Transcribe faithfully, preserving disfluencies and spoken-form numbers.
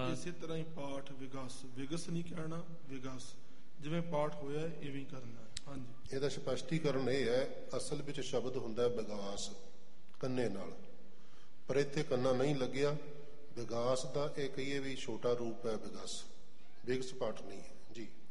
ਇਸੇ ਤਰ੍ਹਾਂ ਹੀ ਪਾਠ ਵਿਗਸ, ਵਿਗਸ ਨਹੀਂ ਕਹਿਣਾ, ਵਿਗਸ, ਜਿਵੇਂ ਪਾਠ ਹੋਇਆ ਇਵੇਂ ਕਰਨਾ। ਹਾਂਜੀ, ਇਹਦਾ ਸਪਸ਼ਟੀਕਰਨ ਇਹ ਹੈ, ਅਸਲ ਵਿੱਚ ਸ਼ਬਦ ਹੁੰਦਾ ਵਿਗਾਸ ਕੰਨੇ ਨਾਲ, ਪਰ ਇੱਥੇ ਕੰਨਾ ਨਹੀਂ ਲੱਗਿਆ। ਵਿਗਾਸ ਦਾ ਇਹ ਕਹੀਏ ਵੀ ਛੋਟਾ ਰੂਪ ਹੈ ਵਿਗਸ, ਵਿਗਸ ਪਾਠ ਨਹੀਂ ਹੈ ਜੀ।